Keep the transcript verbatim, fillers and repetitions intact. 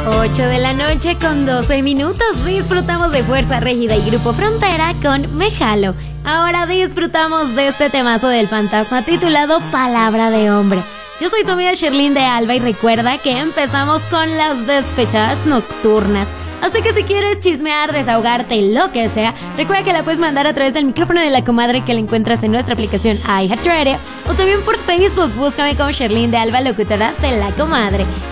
ocho de la noche con doce minutos. Disfrutamos de Fuerza Régida y Grupo Frontera con Me Jalo. Ahora disfrutamos de este temazo del fantasma titulado Palabra de Hombre. Yo soy tu amiga Sherlyn de Alba y recuerda que empezamos con las despechadas nocturnas. Así que si quieres chismear, desahogarte, lo que sea, recuerda que la puedes mandar a través del micrófono de la comadre que la encuentras en nuestra aplicación iHeartRadio o también por Facebook. Búscame como Sherlyn de Alba, locutora de la comadre.